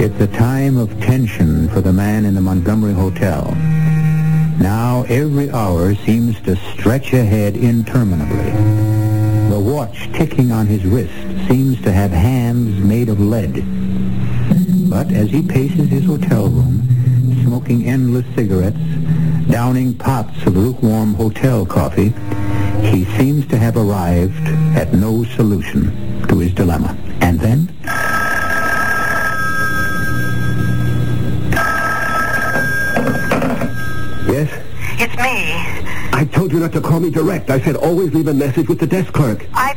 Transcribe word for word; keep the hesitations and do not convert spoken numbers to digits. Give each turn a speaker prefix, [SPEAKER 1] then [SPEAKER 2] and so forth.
[SPEAKER 1] It's a time of tension for the man in the Montgomery Hotel. Now every hour seems to stretch ahead interminably. The watch ticking on his wrist seems to have hands made of lead. But as he paces his hotel room, smoking endless cigarettes, downing pots of lukewarm hotel coffee, he seems to have arrived at no solution to his dilemma. And then...
[SPEAKER 2] Yes?
[SPEAKER 3] It's me.
[SPEAKER 2] I told you not to call me direct. I said always leave a message with the desk clerk.
[SPEAKER 3] I've